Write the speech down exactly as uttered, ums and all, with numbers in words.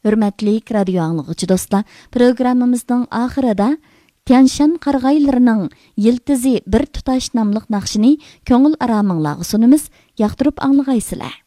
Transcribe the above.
Hürmetlik radio anlıqçı dostlar, programımızın ahirida Tianshan qarğaylarının Yiltizi bir tutaş namlıq naqşini köngül aramыңlarga sunumuz, yaqtırıp anlığaysızlar.